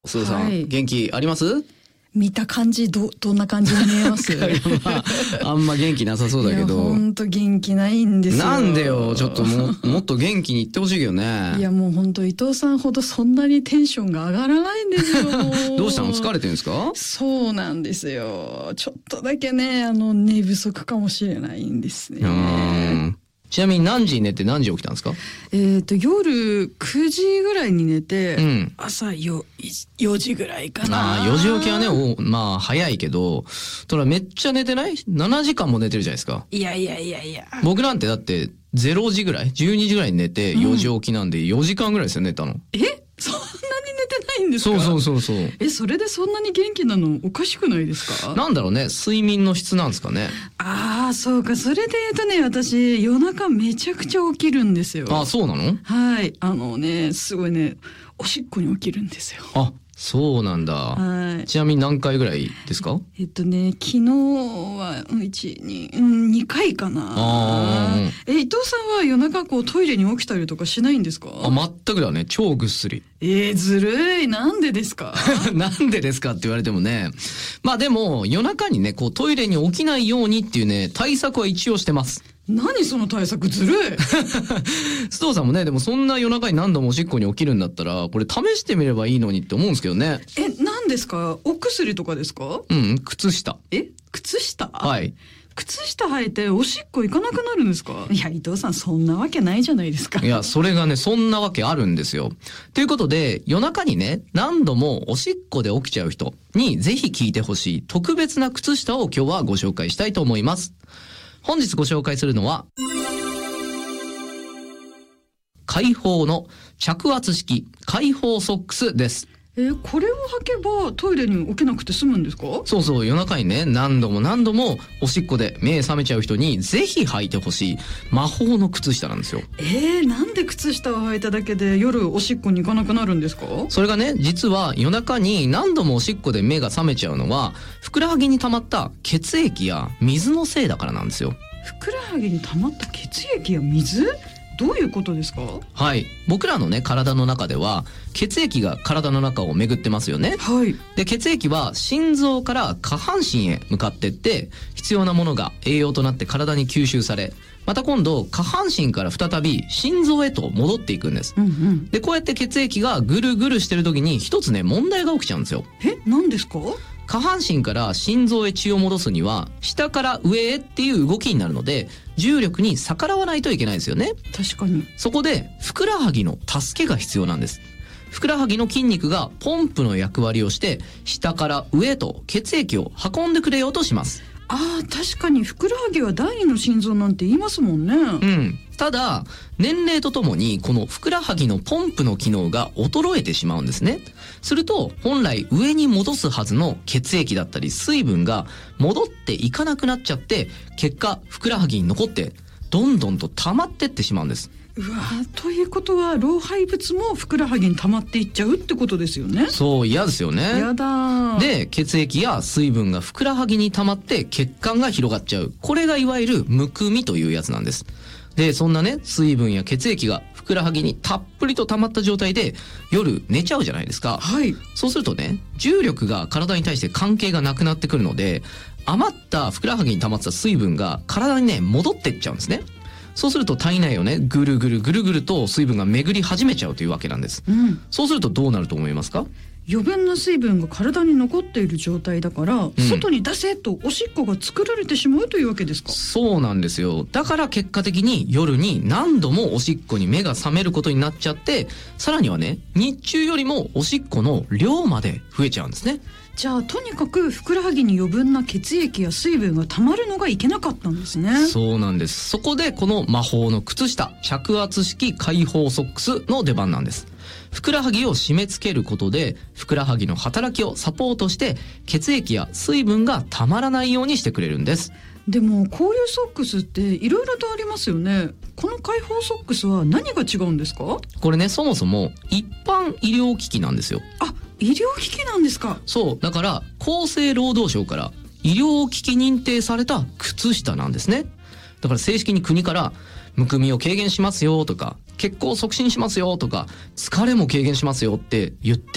須藤さん、 はい元気あります？ 見た感じどんな感じに見えます？ まあんま元気なさそうだけど。 いや本当元気ないんですよ。 なんでよ、ちょっともっと元気に言ってほしいけどね。 いやもう本当伊藤さんほどそんなにテンションが上がらないんですよ。 どうしたの？疲れてるんですか？ そうなんですよ。ちょっとだけね寝不足かもしれないんですね。 ちなみに何時に寝て何時起きたんですか？ 夜9時ぐらいに寝て、朝4時ぐらいかな。 4時起きはね、まあ早いけど、ただめっちゃ寝てない？ 7 時間も寝てるじゃないですか。 いや。 僕なんてだって0時ぐらい、12時ぐらいに寝て4時起きなんで4時間ぐらいですよ、寝たの。 そんなに寝てないんですか？ そう。 それでそんなに元気なのおかしくないですか？ なんだろうね、睡眠の質なんですかね。 そうか。それで言うとね、私夜中めちゃくちゃ起きるんですよ。 そうなの？ はい。すごいね、おしっこに起きるんですよ。 そうなんだ。 はい。 ちなみに何回ぐらいですか？ 昨日は2回かな。伊藤さんは夜中トイレに起きたりとかしないんですか？ 全くだね。超ぐっすり。 ずるい。なんでですか？ なんでですかって言われてもね。まあでも夜中にね、トイレに起きないようにっていうね、対策は一応してます。 何その対策？ずるい。 須藤さんもね、でもそんな夜中に何度もおしっこに起きるんだったら、これ試してみればいいのにって思うんですけどね。 何ですか？お薬とかですか？ 靴下。 靴下？ はい。 靴下履いておしっこ行かなくなるんですか？いや伊藤さん、そんなわけないじゃないですか。 いや、それがね、そんなわけあるんですよ。ということで、夜中にね、何度もおしっこで起きちゃう人にぜひ聞いてほしい特別な靴下を今日はご紹介したいと思います。本日ご紹介するのは、開放の着圧式開放ソックスです。 これを履けばトイレに起きなくて済むんですか？ そう、夜中にね、何度もおしっこで目覚めちゃう人にぜひ履いてほしい魔法の靴下なんですよ。 なんで靴下を履いただけで夜おしっこに行かなくなるんですか？ それがね、実は夜中に何度もおしっこで目が覚めちゃうのは、ふくらはぎに溜まった血液や水のせいだからなんですよ。 ふくらはぎに溜まった血液や水？どういうことですか？ はい。僕らのね、体の中では血液が体の中を巡ってますよね。 はい。 で、血液は心臓から下半身へ向かってって、必要なものが栄養となって体に吸収され、また今度下半身から再び心臓へと戻っていくんです。で、こうやって血液がぐるぐるしてる時に一つね、問題が起きちゃうんですよ。 何ですか？ 下半身から心臓へ血を戻すには下から上へっていう動きになるので、重力に逆らわないといけないですよね。 確かに。 そこでふくらはぎの助けが必要なんです。ふくらはぎの筋肉がポンプの役割をして下から上へと血液を運んでくれようとします。 確かにふくらはぎは第二の心臓なんて言いますもんね。 ただ年齢とともにこのふくらはぎのポンプの機能が衰えてしまうんですね。すると本来上に戻すはずの血液だったり水分が戻っていかなくなっちゃって、結果ふくらはぎに残ってどんどんと溜まってってしまうんです。 ということは老廃物もふくらはぎに溜まっていっちゃうってことですよね。 そう、嫌ですよね。 やだ。 で、血液や水分がふくらはぎに溜まって血管が広がっちゃう。これがいわゆるむくみというやつなんです。で、そんなね、水分や血液がふくらはぎにたっぷりと溜まった状態で夜寝ちゃうじゃないですか。 はい。 そうするとね、重力が体に対して関係がなくなってくるので、余ったふくらはぎに溜まってた水分が体にね、戻ってっちゃうんですね。そうすると体内をね、ぐるぐると水分が巡り始めちゃうというわけなんです。そうするとどうなると思いますか？ 余分な水分が体に残っている状態だから、外に出せとおしっこが作られてしまうというわけですか？ そうなんですよ。だから結果的に夜に何度もおしっこに目が覚めることになっちゃって、さらにはね、日中よりもおしっこの量まで増えちゃうんですね。 じゃあとにかくふくらはぎに余分な血液や水分が溜まるのがいけなかったんですね。 そうなんです。そこでこの魔法の靴下、着圧式開放ソックスの出番なんです。ふくらはぎを締め付けることでふくらはぎの働きをサポートして血液や水分がたまらないようにしてくれるんです。 でもこういうソックスっていろいろとありますよね。この開放ソックスは何が違うんですか？ これね、そもそも一般医療機器なんですよ。 医療機器なんですか？ そう、だから厚生労働省から医療機器認定された靴下なんですね。だから正式に国からむくみを軽減しますよとか血行を促進しますよとか疲れも軽減しますよって言って